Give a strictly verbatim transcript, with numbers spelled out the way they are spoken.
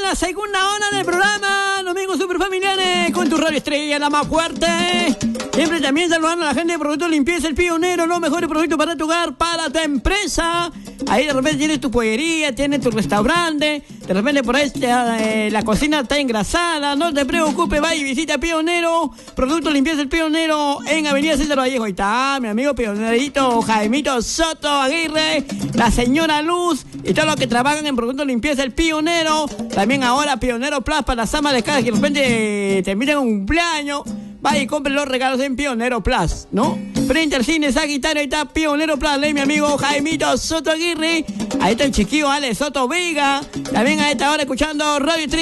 la segunda hora del programa Domingos Superfamiliares con tu radio estrella, la más fuerte. Siempre también saludando a la gente de Productos Limpieza El Pionero, los mejores productos para tu hogar, para tu empresa. Ahí de repente tienes tu pollería, tienes tu restaurante, de repente por ahí eh, la cocina está engrasada, no te preocupes, vaya y visita Pionero, Productos Limpieza El Pionero en Avenida César Vallejo. Ahí está mi amigo pionerito Jaimito Soto Aguirre, la señora Luz y todos los que trabajan en Productos Limpieza El Pionero. También ahora Pionero Plus para las amas de casa que de repente te invitan a un cumpleaños. Vaya y compre los regalos en Pionero Plus, ¿no? Frente al cine Sagitario, ahí está Pionero Plus, de mi amigo Jaimito Soto Aguirre. Ahí está el chiquillo Ale Soto Vega. También a esta hora escuchando Radio